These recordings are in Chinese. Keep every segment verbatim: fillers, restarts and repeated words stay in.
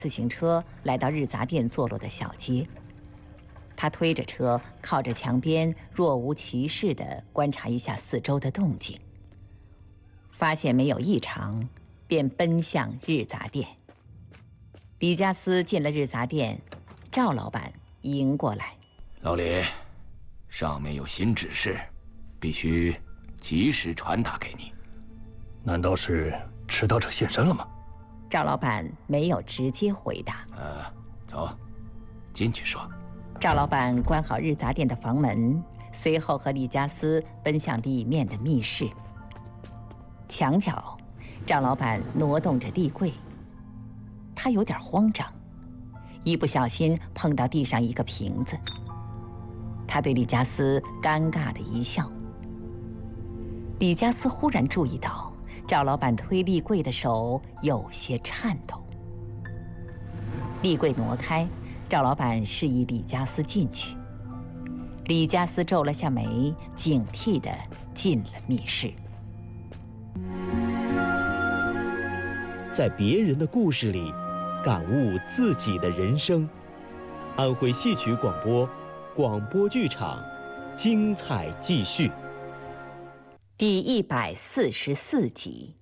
自行车来到日杂店坐落的小街。他推着车，靠着墙边，若无其事地观察一下四周的动静。发现没有异常，便奔向日杂店。李家私进了日杂店，赵老板迎过来：“ 老李，上面有新指示，必须及时传达给你。 难道是迟到者现身了吗？” 赵老板没有直接回答。 呃，走，进去说。 赵老板关好日杂店的房门，随后和李家私奔向里面的密室。墙角，赵老板挪动着立柜，他有点慌张，一不小心碰到地上一个瓶子。他对李家私尴尬的一笑。李家私忽然注意到赵老板推立柜的手有些颤抖。立柜挪开，赵老板示意李家私进去。李家私皱了下眉，警惕地进了密室。 在别人的故事里，感悟自己的人生。安徽戏曲广播，广播剧场，精彩继续。 第一百四十四集。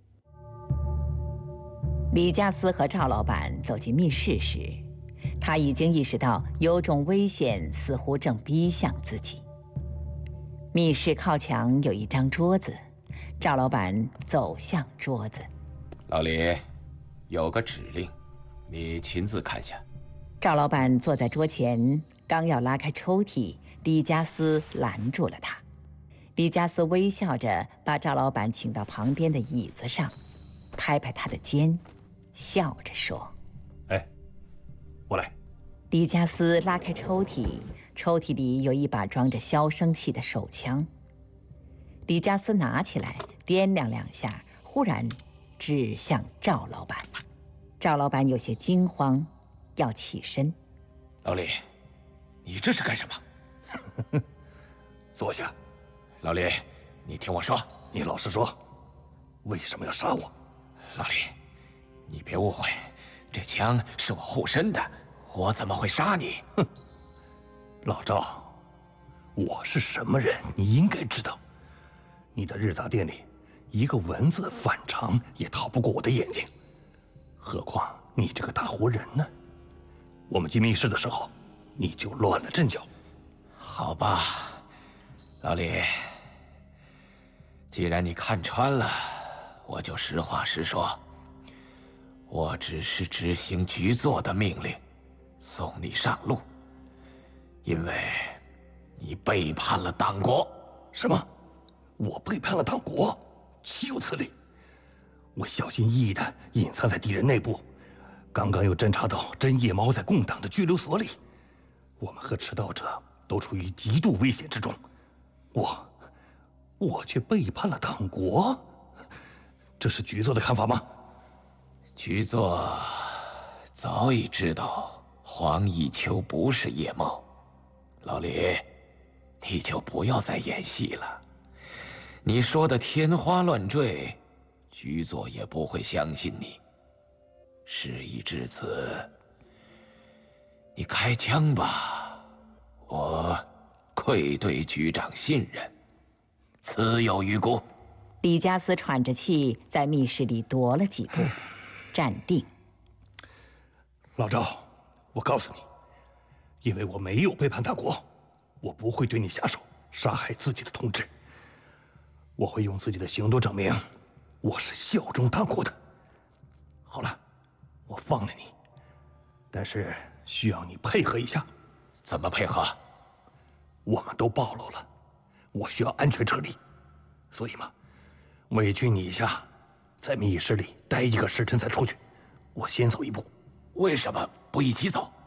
李家私和赵老板走进密室时，他已经意识到有种危险似乎正逼向自己。密室靠墙有一张桌子，赵老板走向桌子。 老李，有个指令，你亲自看下。 赵老板坐在桌前，刚要拉开抽屉，李家私拦住了他。李家私微笑着把赵老板请到旁边的椅子上，拍拍他的肩，笑着说：“ 哎，我来。” 李家私拉开抽屉，抽屉里有一把装着消声器的手枪。李家私拿起来，掂量两下，忽然指向赵老板。赵老板有些惊慌，要起身。 老李，你这是干什么？ 坐下。 老李，你听我说， 你老实说，为什么要杀我？ 老李，你别误会，这枪是我护身的，我怎么会杀你？ 哼，老赵，我是什么人，你应该知道。你的日杂店里，一个蚊子反常也逃不过我的眼睛，何况你这个大活人呢？我们进密室的时候，你就乱了阵脚。 好吧，老李，既然你看穿了，我就实话实说。我只是执行局座的命令，送你上路，因为你背叛了党国。 什么？我背叛了党国？岂有此理！我小心翼翼地隐藏在敌人内部，刚刚又侦查到真夜猫在共党的拘留所里，我们和持刀者都处于极度危险之中，我，我却背叛了党国，这是局座的看法吗？ 局座早已知道黄以秋不是夜猫，老李，你就不要再演戏了。你说的天花乱坠，局座也不会相信你。事已至此，你开枪吧，我愧对局长信任，此有余辜。 李家私喘着气，在密室里踱了几步，站定。 老赵，我告诉你，因为我没有背叛大国，我不会对你下手，杀害自己的同志。我会用自己的行动证明，我是效忠大国的。好了，我放了你，但是需要你配合一下。 怎么配合？ 我们都暴露了，我需要安全撤离，所以嘛，委屈你一下，在密室里待一个时辰再出去。我先走一步。 为什么不一起走？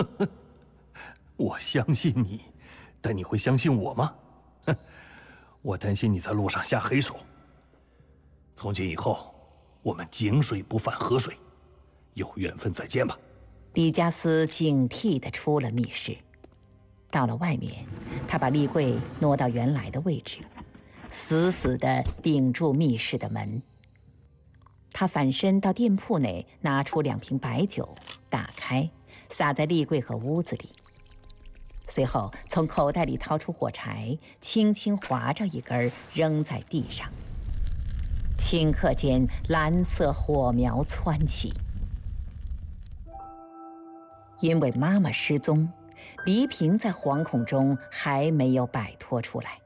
我相信你，但你会相信我吗？哼，我担心你在路上下黑手。从今以后，我们井水不犯河水，有缘分再见吧。 李家私警惕地出了密室。到了外面，他把立柜挪到原来的位置，死死地顶住密室的门。 他反身到店铺内，拿出两瓶白酒，打开，洒在立柜和屋子里。随后从口袋里掏出火柴，轻轻划着一根，扔在地上。顷刻间，蓝色火苗窜起。因为妈妈失踪，黎平在惶恐中还没有摆脱出来。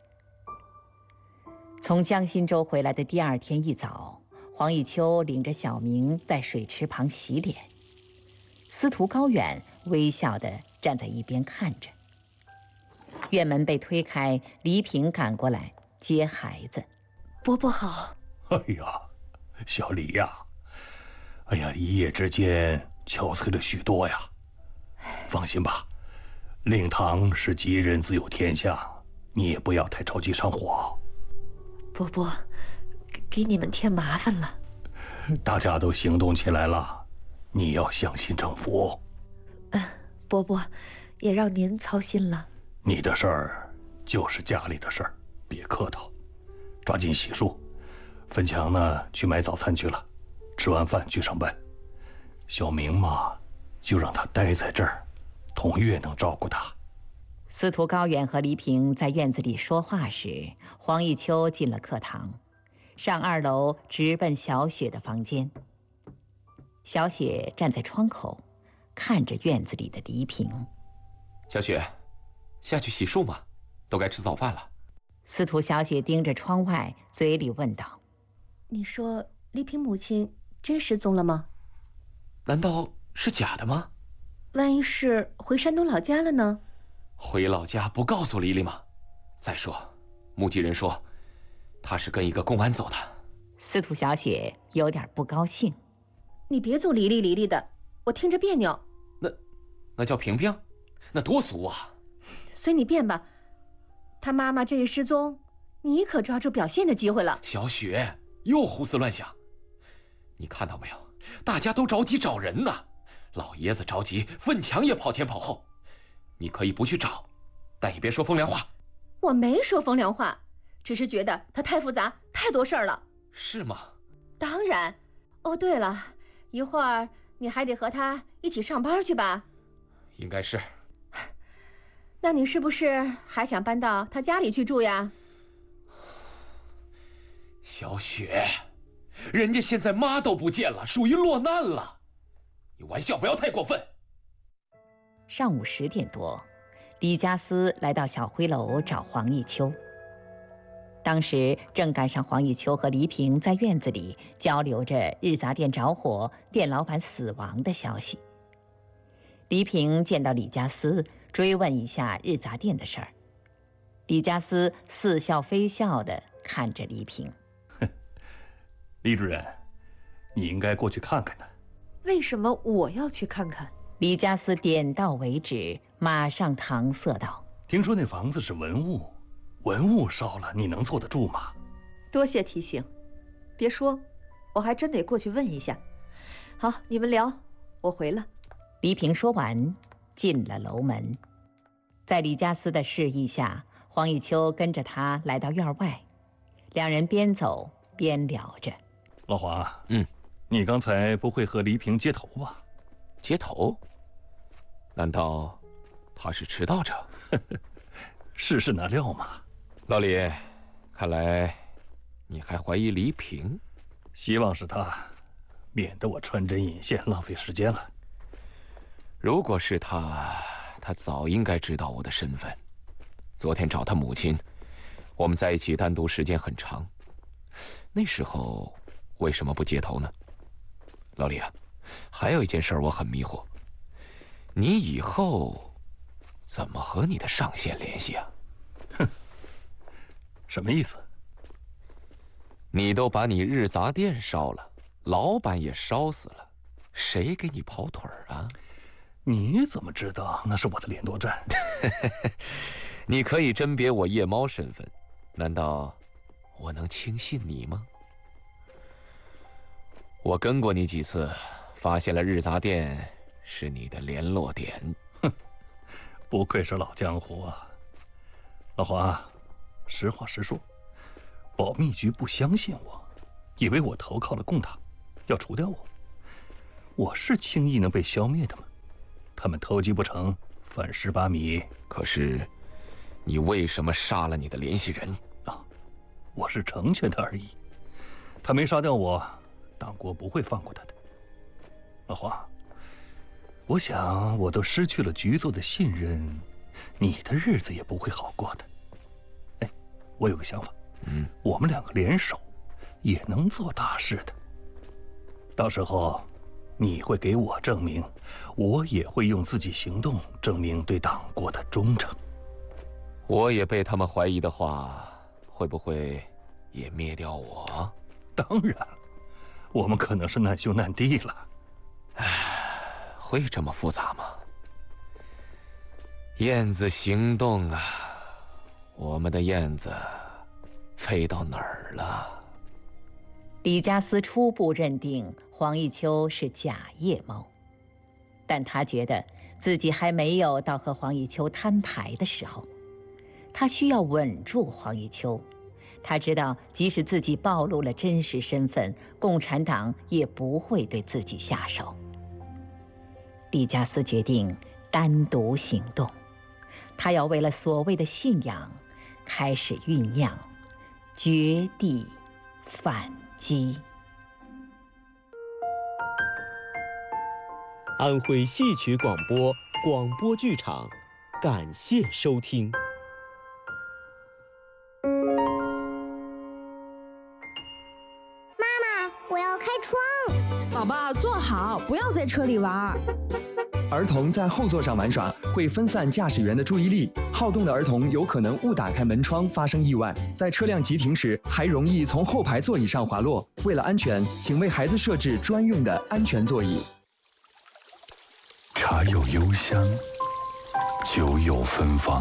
从江心洲回来的第二天一早，黄以秋领着小明在水池旁洗脸，司徒高远微笑地站在一边看着。院门被推开，黎平赶过来接孩子。 伯伯好。 哎呀，小黎呀，哎呀，一夜之间憔悴了许多呀。放心吧，令堂是吉人自有天相，你也不要太着急上火。 伯伯，给给你们添麻烦了。 大家都行动起来了，你要相信政府。 嗯，伯伯，也让您操心了。 你的事儿就是家里的事儿，别客套，抓紧洗漱。奋强呢，去买早餐去了，吃完饭去上班。小明嘛，就让他待在这儿，童月能照顾他。 司徒高远和黎平在院子里说话时，黄以秋进了课堂，上二楼直奔小雪的房间。小雪站在窗口，看着院子里的黎平。 小雪，下去洗漱嘛，都该吃早饭了。 司徒小雪盯着窗外，嘴里问道：“ 你说黎平母亲真失踪了吗？ 难道是假的吗？ 万一是回山东老家了呢？ 回老家不告诉黎黎吗？再说，目击人说，他是跟一个公安走的。” 司徒小雪有点不高兴：“ 你别总黎黎黎黎的，我听着别扭。 那，那叫萍萍，那多俗啊！ 随你便吧。他妈妈这一失踪，你可抓住表现的机会了。” 小雪又胡思乱想，你看到没有？大家都着急找人呢，老爷子着急，奋强也跑前跑后。你可以不去找，但也别说风凉话。 我没说风凉话，只是觉得他太复杂，太多事儿了。 是吗？ 当然。哦，对了，一会儿你还得和他一起上班去吧？ 应该是。 那你是不是还想搬到他家里去住呀？ 小雪，人家现在妈都不见了，属于落难了，你玩笑不要太过分。 上午十点多，李家思来到小灰楼找黄以秋。当时正赶上黄以秋和黎平在院子里交流着日杂店着火、店老板死亡的消息。黎平见到李家思，追问一下日杂店的事儿。李家思似笑非笑地看着黎平：“ 李主任，你应该过去看看的。”“ 为什么我要去看看？” 李家思点到为止，马上搪塞道：“ 听说那房子是文物，文物烧了，你能坐得住吗？”“ 多谢提醒，别说，我还真得过去问一下。好，你们聊，我回了。” 黎平说完，进了楼门。在李家思的示意下，黄以秋跟着他来到院外，两人边走边聊着。 “老黄， 嗯， 你刚才不会和黎平接头吧？”“ 接头？难道他是迟到者？”“ 世事难料嘛。”“ 老李，看来你还怀疑黎平？”“ 希望是他，免得我穿针引线，浪费时间了。”“ 如果是他，他早应该知道我的身份。昨天找他母亲，我们在一起单独时间很长，那时候为什么不接头呢？老李啊，还有一件事我很迷惑，你以后怎么和你的上线联系啊？”“ 哼，什么意思？”“ 你都把你日杂店烧了，老板也烧死了，谁给你跑腿儿啊？”“ 你怎么知道那是我的联络站？”“ 你可以甄别我夜猫身份，难道我能轻信你吗？我跟过你几次，发现了日杂店是你的联络点。”“ 哼，不愧是老江湖啊。老黄，实话实说，保密局不相信我，以为我投靠了共党， 要除掉我。我是轻易能被消灭的吗？他们偷鸡不成反蚀把米。 可是，你为什么杀了你的联系人？ 啊，我是成全他而已。他没杀掉我，党国不会放过他的。老黄，我想我都失去了局座的信任，你的日子也不会好过的。哎，我有个想法， 嗯， 我们两个联手，也能做大事的。到时候，你会给我证明，我也会用自己行动证明对党国的忠诚。 我也被他们怀疑的话，会不会也灭掉我？ 当然了，我们可能是难兄难弟了。 唉，会这么复杂吗？燕子行动啊，我们的燕子飞到哪儿了？ 李家思初步认定黄一秋是假夜猫，但他觉得自己还没有到和黄一秋摊牌的时候，他需要稳住黄一秋。他知道，即使自己暴露了真实身份，共产党也不会对自己下手。李家思决定单独行动，他要为了所谓的信仰，开始酝酿绝地反击。 安徽戏曲广播广播剧场，感谢收听。 我要开窗。 宝宝坐好，不要在车里玩。 儿童在后座上玩耍会分散驾驶员的注意力，好动的儿童有可能误打开门窗发生意外，在车辆急停时还容易从后排座椅上滑落。为了安全，请为孩子设置专用的安全座椅。 茶有幽香，酒有芬芳，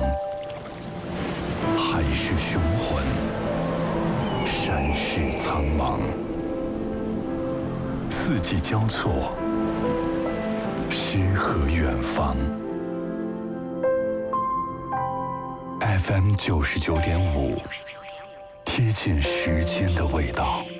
海市雄浑，山势苍茫，四季交错，诗和远方。F M 九十九点五，贴近时间的味道。